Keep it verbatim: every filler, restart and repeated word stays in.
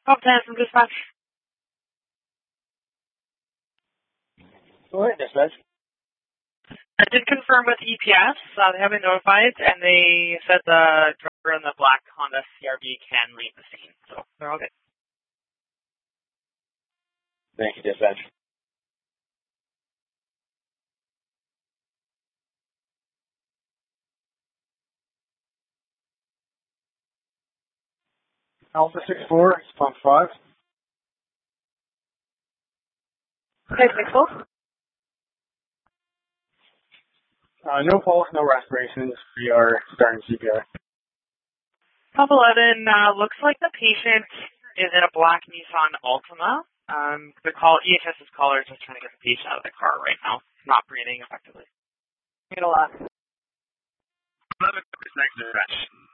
Pop ten from dispatch. Go ahead, dispatch. I did confirm with E P S. Uh, they have been notified, and they said the driver in the black Honda C R V can leave the scene. So they're all good. Thank you, dispatch. Alpha six four, pump five. Okay, six four. Uh, no pulse, no respirations. We are starting C P R. Pump eleven, uh, looks like the patient is in a black Nissan Altima. Um, the call, EHS's caller is just trying to get the patient out of the car right now. Not breathing effectively. Thanks, dispatch.